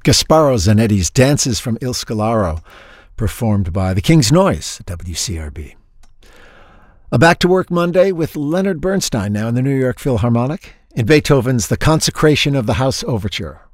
Gasparo Zanetti's Dances from Il Scalaro, performed by the King's Noise at WCRB. A Back to Work Monday with Leonard Bernstein now in the New York Philharmonic in Beethoven's The Consecration of the House Overture.